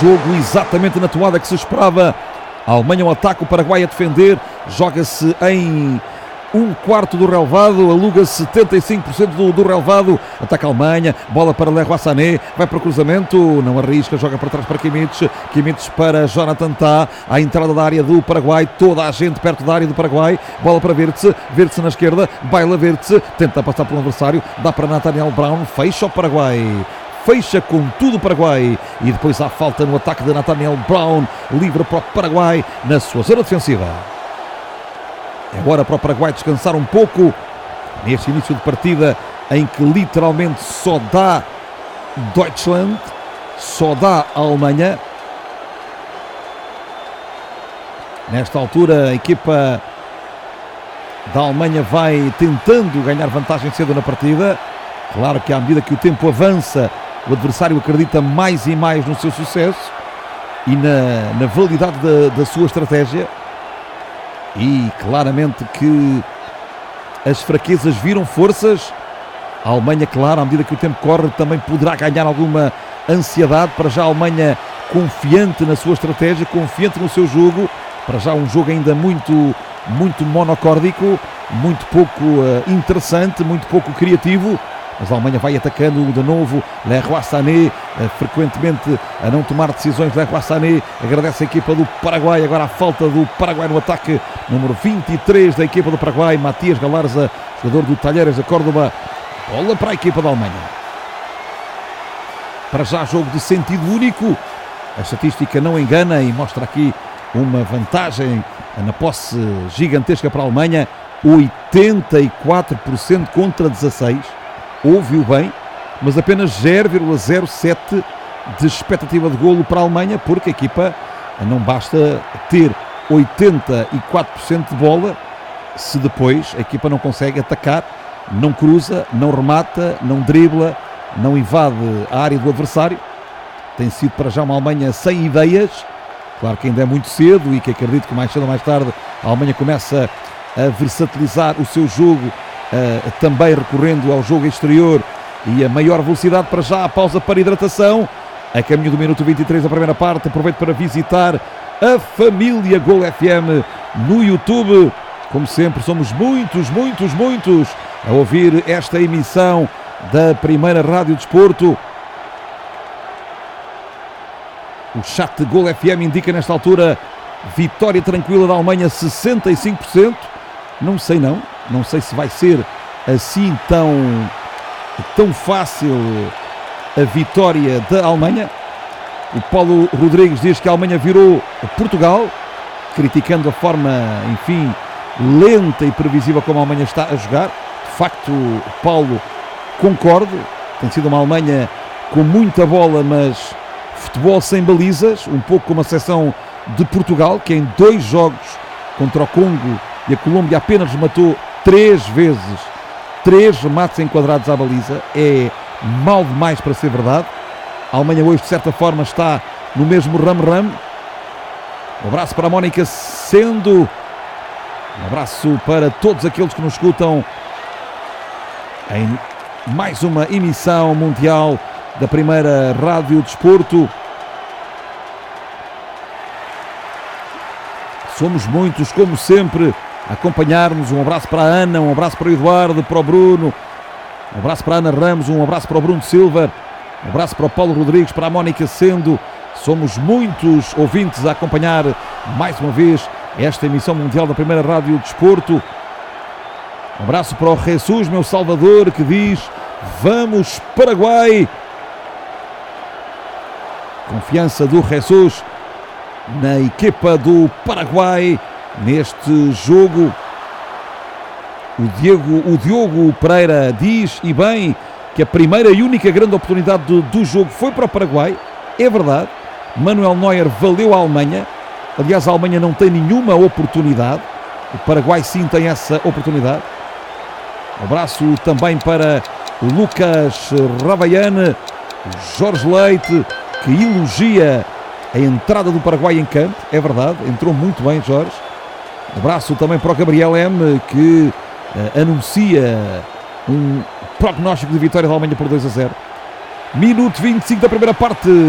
jogo exatamente na toada que se esperava. A Alemanha ao ataque, o Paraguai a defender. Joga-se em um quarto do relevado, aluga-se 75% do relevado. Ataca a Alemanha, bola para Leroy Sané, vai para o cruzamento, não arrisca, joga para trás para Kimmich para Jonathan Tah, à entrada da área do Paraguai, toda a gente perto da área do Paraguai, bola para Wirtz na esquerda, baila Wirtz, tenta passar pelo adversário, dá para Nathaniel Brown, fecha o Paraguai. Fecha com tudo o Paraguai e depois há falta no ataque de Nathaniel Brown, livre para o Paraguai na sua zona defensiva. É hora para o Paraguai descansar um pouco neste início de partida em que literalmente só dá Deutschland, só dá a Alemanha. Nesta altura a equipa da Alemanha vai tentando ganhar vantagem cedo na partida. Claro que à medida que o tempo avança, o adversário acredita mais e mais no seu sucesso e na validade da sua estratégia. E claramente que as fraquezas viram forças. A Alemanha, claro, à medida que o tempo corre, também poderá ganhar alguma ansiedade. Para já a Alemanha confiante na sua estratégia, confiante no seu jogo. Para já um jogo ainda muito monocórdico, muito pouco interessante, muito pouco criativo. Mas a Alemanha vai atacando de novo. Leroy Sané, frequentemente a não tomar decisões. Leroy Sané agradece a equipa do Paraguai. Agora a falta do Paraguai no ataque. Número 23 da equipa do Paraguai, Matias Galarza, jogador do Talheres de Córdoba. Bola para a equipa da Alemanha. Para já jogo de sentido único. A estatística não engana e mostra aqui uma vantagem na posse gigantesca para a Alemanha. 84% contra 16%. Ouviu bem, mas apenas 0,07 de expectativa de golo para a Alemanha, porque a equipa não basta ter 84% de bola se depois a equipa não consegue atacar, não cruza, não remata, não dribla, não invade a área do adversário. Tem sido para já uma Alemanha sem ideias. Claro que ainda é muito cedo e que acredito que mais cedo ou mais tarde a Alemanha começa a versatilizar o seu jogo, também recorrendo ao jogo exterior e a maior velocidade. Para já a pausa para hidratação, a caminho do minuto 23 da primeira parte. Aproveito para visitar a família Gol FM no YouTube. Como sempre, somos muitos a ouvir esta emissão da primeira Rádio Desporto. O chat de Gol FM indica nesta altura vitória tranquila da Alemanha, 65%. Não sei se vai ser assim tão fácil a vitória da Alemanha. O Paulo Rodrigues diz que a Alemanha virou Portugal, criticando a forma, enfim, lenta e previsível como a Alemanha está a jogar. De facto, Paulo, concordo. Tem sido uma Alemanha com muita bola, mas futebol sem balizas, um pouco como a seleção de Portugal, que em 2 jogos contra o Congo e a Colômbia apenas matou 3 vezes, 3 remates enquadrados à baliza. É mal demais para ser verdade. A Alemanha hoje, de certa forma, está no mesmo ramo-ramo. Um abraço para a Mónica Sendo. Um abraço para todos aqueles que nos escutam em mais uma emissão mundial da primeira Rádio Desporto. Somos muitos, como sempre, a acompanhar-nos. Um abraço para a Ana, um abraço para o Eduardo, para o Bruno, um abraço para a Ana Ramos, um abraço para o Bruno Silva, um abraço para o Paulo Rodrigues, para a Mónica Sendo. Somos muitos ouvintes a acompanhar mais uma vez esta emissão mundial da primeira Rádio Desporto. Um abraço para o Jesus, meu Salvador, que diz: vamos Paraguai! Confiança do Jesus na equipa do Paraguai neste jogo. O Diogo Pereira diz, e bem, que a primeira e única grande oportunidade do jogo foi para o Paraguai. É verdade, Manuel Neuer valeu a Alemanha. Aliás, a Alemanha não tem nenhuma oportunidade, o Paraguai sim tem essa oportunidade. Um abraço também para o Lucas Ravaiane, o Jorge Leite, que elogia a entrada do Paraguai em campo. É verdade, entrou muito bem, Jorge. Um abraço também para o Gabriel M, que anuncia um prognóstico de vitória da Alemanha por 2-0. Minuto 25 da primeira parte.